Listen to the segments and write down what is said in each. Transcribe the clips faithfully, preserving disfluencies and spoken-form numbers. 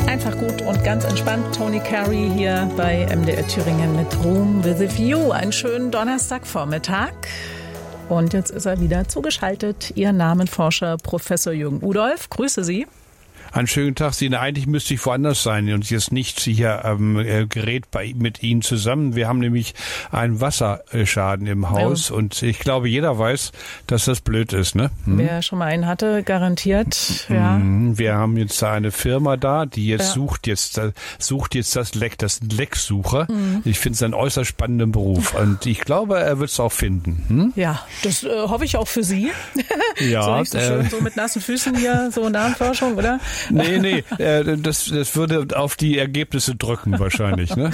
Einfach gut und ganz entspannt. Tony Carey hier bei M D R Thüringen mit Room with a View. Einen schönen Donnerstagvormittag. Und jetzt ist er wieder zugeschaltet. Ihr Namenforscher Professor Jürgen Udolph. Grüße Sie. Einen schönen Tag, Sina. Eigentlich müsste ich woanders sein und jetzt nicht hier am ähm, Gerät bei, mit Ihnen zusammen. Wir haben nämlich einen Wasserschaden im Haus ja. Und ich glaube, jeder weiß, dass das blöd ist, ne? Hm? Wer schon mal einen hatte, garantiert, ja. Wir haben jetzt eine Firma da, die jetzt ja. sucht jetzt sucht jetzt das Leck, das Lecksucher. Mhm. Ich finde es einen äußerst spannenden Beruf und ich glaube, er wird es auch finden. Hm? Ja, das äh, hoffe ich auch für Sie. Ja. So nicht so schön, äh, so mit nassen Füßen hier, so Namenforschung, oder? Nee, nee, äh, das, das würde auf die Ergebnisse drücken wahrscheinlich. Ne?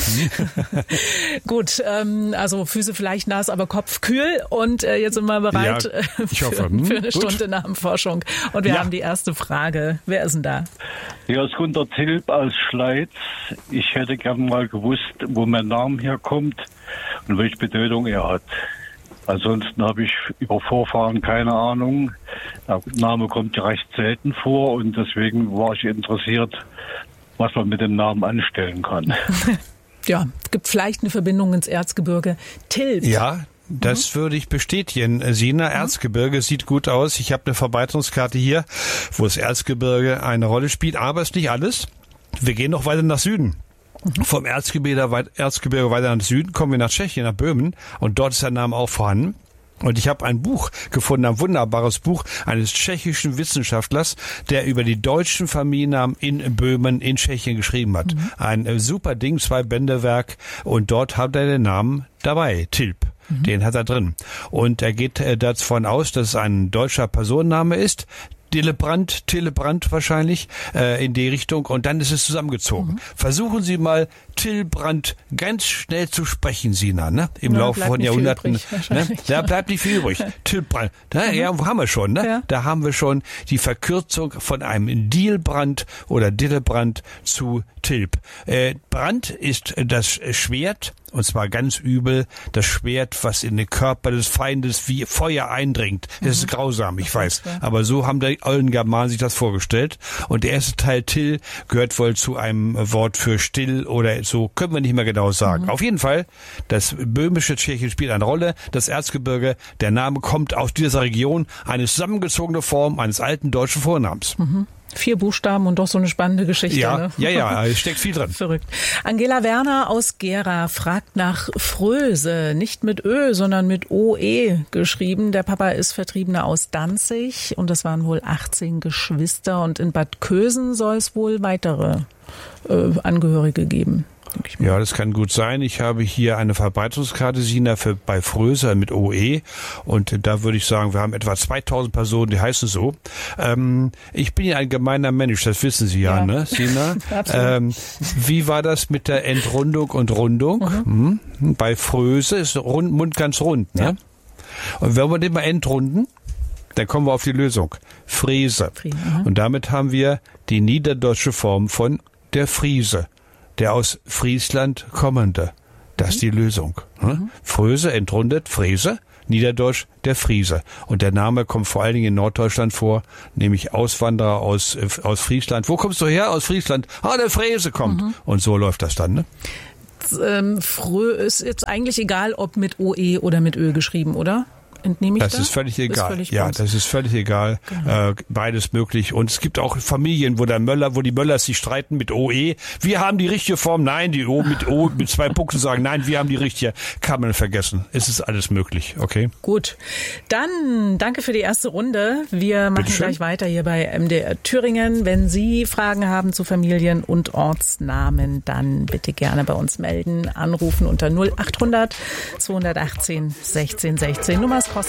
Gut, ähm, also Füße vielleicht nass, aber Kopf kühl. Und äh, jetzt sind wir bereit ja, ich für, hoffe. Hm, für eine gut. Stunde Namenforschung. Und wir ja. haben die erste Frage. Wer ist denn da? Hier ist Gunter Tilp aus Schleiz. Ich hätte gern mal gewusst, wo mein Name herkommt und welche Bedeutung er hat. Ansonsten habe ich über Vorfahren keine Ahnung. Der Name kommt ja recht selten vor und deswegen war ich interessiert, was man mit dem Namen anstellen kann. Ja, es gibt vielleicht eine Verbindung ins Erzgebirge. Tilp. Ja, das mhm. würde ich bestätigen. Sina, Erzgebirge sieht gut aus. Ich habe eine Verbreitungskarte hier, wo das Erzgebirge eine Rolle spielt, aber es ist nicht alles. Wir gehen noch weiter nach Süden. Vom Erzgebirge, Erzgebirge weiter nach Süden kommen wir nach Tschechien, nach Böhmen und dort ist der Name auch vorhanden. Und ich habe ein Buch gefunden, ein wunderbares Buch eines tschechischen Wissenschaftlers, der über die deutschen Familiennamen in Böhmen in Tschechien geschrieben hat. Mhm. Ein super Ding, zwei Bändewerk und dort hat er den Namen dabei, Tilp. Mhm. Den hat er drin. Und er geht äh, davon aus, dass es ein deutscher Personenname ist. Dillebrand, Tillebrand wahrscheinlich, äh, in die Richtung und dann ist es zusammengezogen. Mhm. Versuchen Sie mal Tillbrand ganz schnell zu sprechen, Sina, ne? Im ja, Laufe von Jahrhunderten. Übrig, ne? Da bleibt nicht viel übrig. Tillbrand. Da, mhm. Ja, haben wir schon, ne? Ja. Da haben wir schon die Verkürzung von einem Dielbrand oder Dillebrand zu Tilp. Äh, Brand ist das Schwert, und zwar ganz übel, das Schwert, was in den Körper des Feindes wie Feuer eindringt. Das mhm. ist grausam, ich weiß. Aber so haben die alten Germanen sich das vorgestellt. Und der erste Teil Till gehört wohl zu einem Wort für still oder so, können wir nicht mehr genau sagen. Mhm. Auf jeden Fall, das böhmische Tschechien spielt eine Rolle. Das Erzgebirge, der Name kommt aus dieser Region, eine zusammengezogene Form eines alten deutschen Vornamens. Mhm. Vier Buchstaben und doch so eine spannende Geschichte. Ja, ne? ja, ja, es steckt viel drin. Verrückt. Angela Werner aus Gera fragt nach Fröse. Nicht mit Ö, sondern mit O E geschrieben. Der Papa ist Vertriebener aus Danzig und es waren wohl achtzehn Geschwister. Und in Bad Kösen soll es wohl weitere äh, Angehörige geben. Ja, das kann gut sein. Ich habe hier eine Verbreitungskarte, Sina, für, bei Fröse mit O E. Und da würde ich sagen, wir haben etwa zweitausend Personen, die heißen so. Ähm, ich bin ja ein gemeiner Mensch, das wissen Sie ja, ja. ne, Sina? ähm, wie war das mit der Entrundung und Rundung? Mhm. Hm? Bei Fröse ist rund, Mund ganz rund, ne? Ja. Und wenn wir den mal entrunden, dann kommen wir auf die Lösung. Friese. Friese und damit haben wir die niederdeutsche Form von der Friese. Der aus Friesland kommende. Das ist die Lösung. Mhm. Fröse, entrundet, Fräse, Niederdeutsch, der Friese. Und der Name kommt vor allen Dingen in Norddeutschland vor, nämlich Auswanderer aus, aus Friesland. Wo kommst du her? Aus Friesland. Ah, der Fräse kommt. Mhm. Und so läuft das dann, ne? Ähm, Frö ist jetzt eigentlich egal, ob mit O E oder mit Ö geschrieben, oder? Entnehme ich das da? ist völlig egal. Ist völlig ja, das ist völlig egal. Genau. Äh, beides möglich. Und es gibt auch Familien, wo der Möller, wo die Möllers sich streiten mit O E. Wir haben die richtige Form. Nein, die O mit O mit zwei Punkten sagen, nein, wir haben die richtige. Kann man vergessen. Es ist alles möglich. Okay. Gut. Dann danke für die erste Runde. Wir machen gleich weiter hier bei M D R Thüringen. Wenn Sie Fragen haben zu Familien- und Ortsnamen, dann bitte gerne bei uns melden. Anrufen unter null acht hundert zweihundertachtzehn sechzehn sechzehn. Nummer ist